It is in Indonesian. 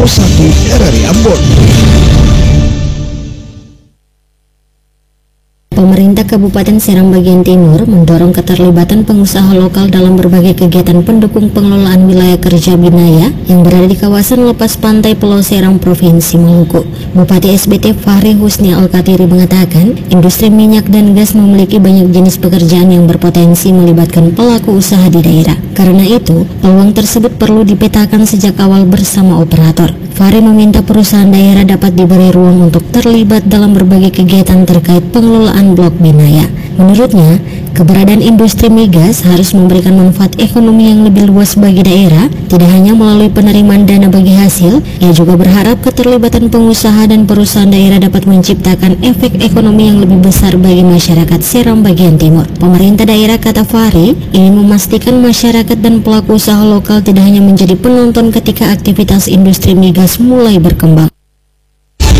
nomor 1 RRI Ambon. Pemerintah Kabupaten Seram bagian Timur mendorong keterlibatan pengusaha lokal dalam berbagai kegiatan pendukung pengelolaan wilayah kerja Binaya yang berada di kawasan lepas pantai Pulau Seram, Provinsi Maluku. Bupati SBT Fahri Husni Al-Katiri mengatakan, industri minyak dan gas memiliki banyak jenis pekerjaan yang berpotensi melibatkan pelaku usaha di daerah. Karena itu, peluang tersebut perlu dipetakan sejak awal bersama operator. Fahri meminta perusahaan daerah dapat diberi ruang untuk terlibat dalam berbagai kegiatan terkait pengelolaan blok Binaya. Menurutnya, keberadaan industri migas harus memberikan manfaat ekonomi yang lebih luas bagi daerah, tidak hanya melalui penerimaan dana bagi hasil. Ia juga berharap keterlibatan pengusaha dan perusahaan daerah dapat menciptakan efek ekonomi yang lebih besar bagi masyarakat Seram bagian Timur. Pemerintah daerah, kata Fahri, ingin memastikan masyarakat dan pelaku usaha lokal tidak hanya menjadi penonton ketika aktivitas industri migas mulai berkembang.